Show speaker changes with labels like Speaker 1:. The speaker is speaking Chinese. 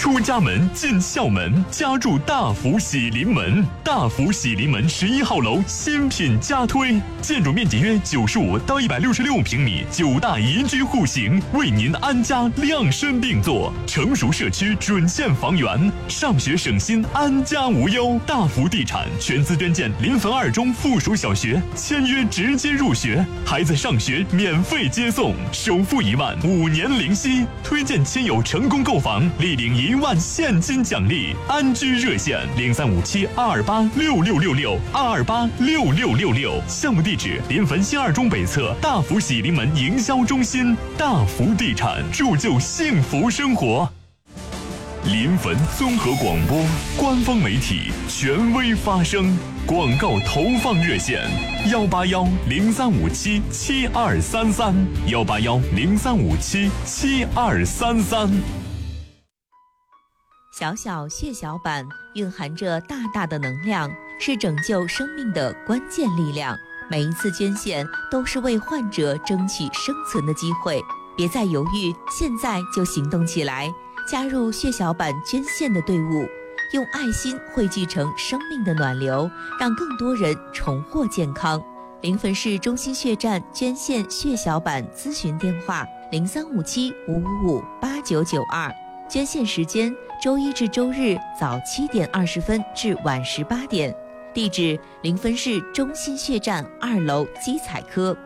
Speaker 1: 出家门进校门，家住大福喜临门。大福喜临门11号楼新品加推，建筑面积约95到166平米，9大宜居户型，为您安家量身定做。成熟社区准现房源，上学省心，安家无忧。大福地产全资捐建临汾2中附属小学，签约直接入学，孩子上学免费接送，首付1万，5年零息。推荐亲友成功购房，立领1万现金奖励。安居热线0357-228-6666，228-6666。项目地址：临汾新2中北侧大福喜临门营销中心。大福地产，铸就幸福生活。临汾综合广播官方媒体，权威发声。广告投放热线：181-0357-7233，181-0357-7233。
Speaker 2: 小小血小板蕴含着大大的能量，是拯救生命的关键力量。每一次捐献都是为患者争取生存的机会，别再犹豫，现在就行动起来，加入血小板捐献的队伍，用爱心汇聚成生命的暖流，让更多人重获健康。临汾市中心血站捐献血小板咨询电话：0357-555-8992，捐献时间周一至周日早7点20分至晚18点。地址：临汾市中心血站2楼基彩科。